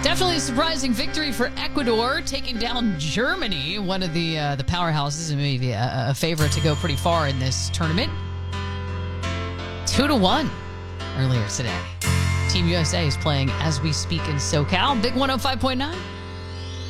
Definitely a surprising victory for Ecuador, taking down Germany, one of the powerhouses, and maybe a favorite to go pretty far in this tournament. 2-1 earlier today. Team USA is playing as we speak in SoCal. Big 105.9.